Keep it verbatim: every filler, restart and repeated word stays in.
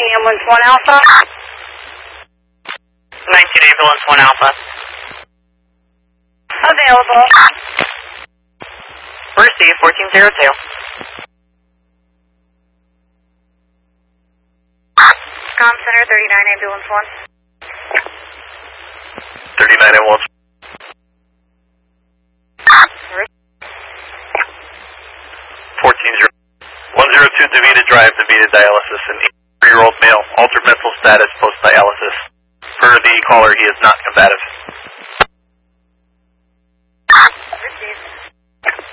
ambulance one Alpha. nineteen ambulance one Alpha. Available. Receive fourteen zero two. Com Center thirty-nine ambulance one. thirty-nine ambulance. fourteen zero. one zero two DeVita Drive, DeVita Dialysis, an eighty-three-year-old male, altered mental status post-dialysis. Per the caller, he is not combative.